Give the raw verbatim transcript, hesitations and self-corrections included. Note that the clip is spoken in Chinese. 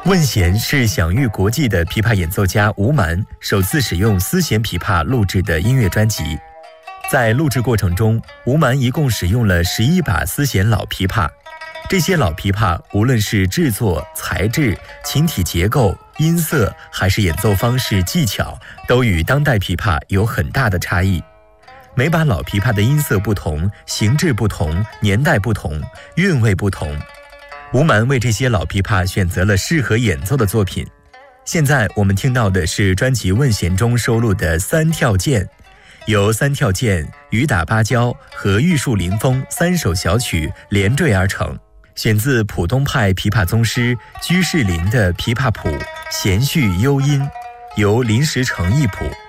问弦是享誉国际的琵琶演奏家吴蛮首次使用丝弦琵琶录制的音乐专辑。在录制过程中，吴蛮一共使用了十一把丝弦老琵琶。这些老琵琶无论是制作、材质、琴体结构、音色，还是演奏方式、技巧，都与当代琵琶有很大的差异。每把老琵琶的音色不同，形制不同，年代不同，韵味不同。吴蛮为这些老琵琶选择了适合演奏的作品。现在我们听到的是专辑《问弦》中收录的《三跳剑》，由三跳剑、雨打芭蕉和玉树临风三首小曲连缀而成，选自浦东派琵琶宗师居士林的琵琶谱，弦序幽音，由林石成译谱。